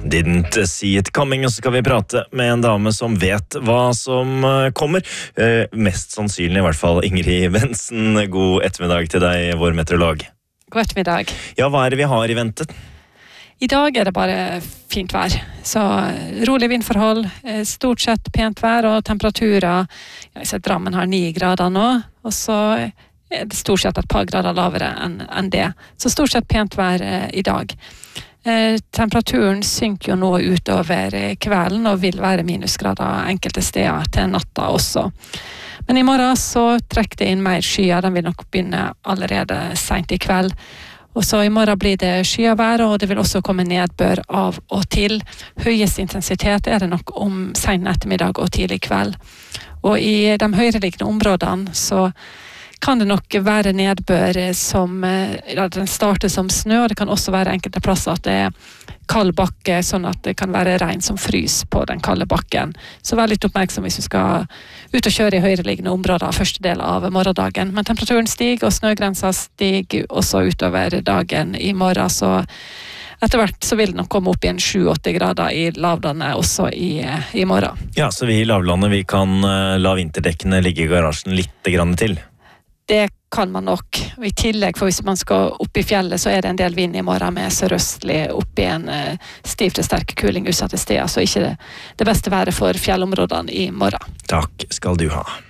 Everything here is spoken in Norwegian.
Didn't see it coming, og så skal vi prate med en dame som vet hva som kommer. Mest sannsynlig i hvert fall. Ingrid Bensen, god ettermiddag til deg, vår meteorolog. God ettermiddag. Ja, hva er det vi har i ventet? I dag er det bare fint vær, så rolig vindforhold, stort sett pent vær og temperaturer. Jeg ser Drammen har 9 grader nå, og så er det stort sett et par grader lavere enn det. Så stort sett pent vær i dag. Temperaturen synker jo nå utover kvelden og vil være minusgrader enkelte steder til natta også. Men i morgen så trekker det inn mer skyer, den vil nok begynne allerede sent i kveld. Og så i morgen blir det skyavær, og det vil også komme nedbør av og til. Høyest intensitet er det nok om sen ettermiddag og tidlig kveld. Og i de høyereliggende områdene så kan det nok være nedbør som den starter som snø, og det kan også være enkelte plasser at det er kald bakke, sånn at det kan være regn som frys på den kalde bakken. Så vær litt oppmerksom hvis du skal ut og kjøre i høyereliggende områder første del av morgendagen. Men temperaturen stiger, og snøgrensa stiger også utover dagen i morgen, så etter hvert så vil det nok komme opp igjen 7-8 grader i lavlandet også i morgen. Ja, så vi i lavlandet vi kan la vinterdekkene ligge i garasjen litt grann til. Det kan man nok. I tillegg, for hvis man skal opp i fjellet, så er det en del vind i morgen med sørøstlig opp i en stiv til sterk kuling utsatte steder, så ikke det beste været for fjellområdene i morgen. Takk skal du ha.